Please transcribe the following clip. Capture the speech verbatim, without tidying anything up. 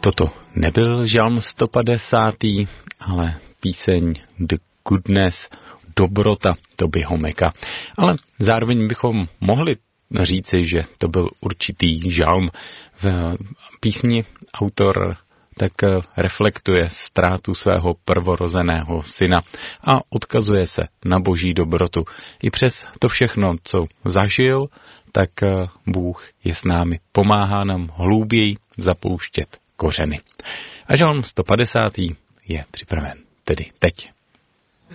Toto nebyl žalm sto padesátý, ale píseň The Goodness, dobrota Tobyho Maca. Ale zároveň bychom mohli říci, že to byl určitý žalm. V písni autor tak reflektuje ztrátu svého prvorozeného syna a odkazuje se na boží dobrotu. I přes to všechno, co zažil, tak Bůh je s námi, pomáhá nám hlouběji zapouštět kořeny. A žalm sto padesátý je připraven, tedy teď.